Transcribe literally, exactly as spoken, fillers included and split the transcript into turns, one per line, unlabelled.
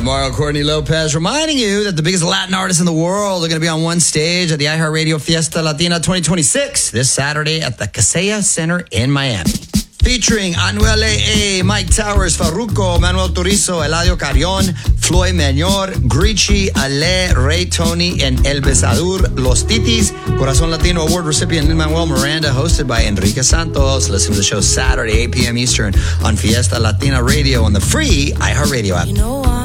with Mario Courtney Lopez, reminding you that the biggest Latin artists in the world are going to be on one stage at the iHeartRadio Fiesta Latina twenty twenty-six this Saturday at the Kaseya Center in Miami. Featuring Anuel A A, Mike Towers, Farruko, Manuel Turizo, Eladio Carrion, Floyd Mayor, Grichi, Ale, Ray Tony, and El Besador, Los Titis, Corazon Latino Award recipient Lin-Manuel Miranda, hosted by Enrique Santos. Listen to the show Saturday, eight p.m. Eastern on Fiesta Latina Radio on the free iHeartRadio app. You know